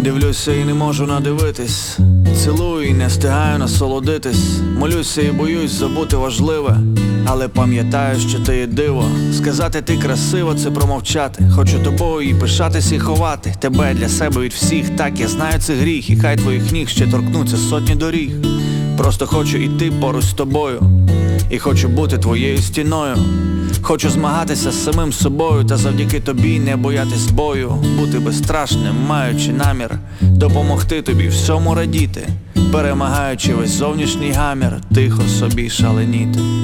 Дивлюся і не можу надивитись, цілую і не встигаю насолодитись. Молюся і боюсь забути важливе, але пам'ятаю, що ти є диво. Сказати ти красива – це промовчати. Хочу тобою і пишатись, і ховати тебе для себе від всіх. Так, я знаю, це гріх, і хай твоїх ніг ще торкнуться сотні доріг. Просто хочу іти поруч з тобою, і хочу бути твоєю стіною. Хочу змагатися з самим собою, та завдяки тобі не боятись бою. Бути безстрашним, маючи намір допомогти тобі всьому радіти, перемагаючи весь зовнішній гамір, тихо собі шаленіти.